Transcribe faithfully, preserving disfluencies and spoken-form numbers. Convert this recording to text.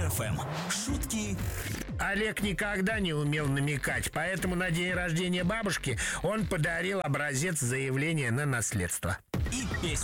эф эм. Шутки. Олег никогда не умел намекать, поэтому на день рождения бабушки он подарил образец заявления на наследство.